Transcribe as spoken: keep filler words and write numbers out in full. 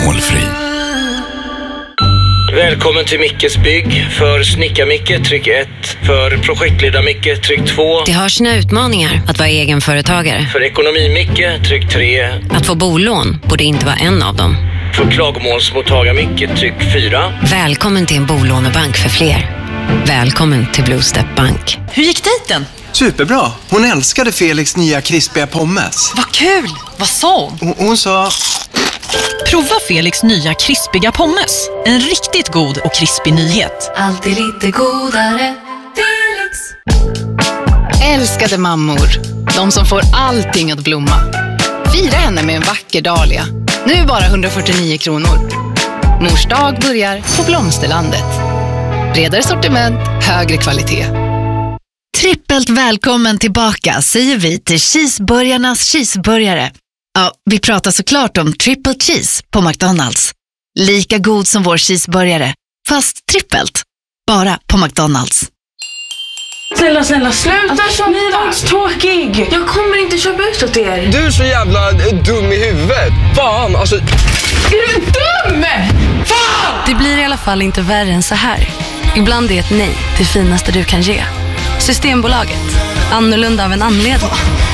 alkoholfri. Välkommen till Mickes bygg. För Snicka-Micke, tryck ett. För Projektleda-Micke, tryck två. Det har sina utmaningar att vara egenföretagare. För Ekonomi-Micke, tryck tre. Att få bolån borde inte vara en av dem. För Klagomålsmottagar-Micke, tryck fyra. Välkommen till en bolånebank för fler. Välkommen till Blue Step Bank. Hur gick dejten? Superbra. Hon älskade Felix nya krispiga pommes. Vad kul! Vad sa hon? Hon, hon sa... Prova Felix nya krispiga pommes. En riktigt god och krispig nyhet. Alltid lite godare. Felix. Älskade mammor. De som får allting att blomma. Fira henne med en vacker dahlia. Nu bara hundrafyrtionio kronor. Mors dag börjar på Blomsterlandet. Bredare sortiment, högre kvalitet. Trippelt välkommen tillbaka säger vi till cheeseburgarnas cheeseburgare. Ja, vi pratar såklart om triple cheese på McDonald's. Lika god som vår cheeseburgare, fast trippelt. Bara på McDonald's. Snälla, snälla, sluta alltså, köpa ut. Tråkig. Jag kommer inte köpa ut åt er. Du är så jävla dum i huvudet. Fan, alltså... Är du dum? Fan! Det blir i alla fall inte värre än så här. Ibland är ett nej det finaste du kan ge. Systembolaget. Annorlunda av en anledning.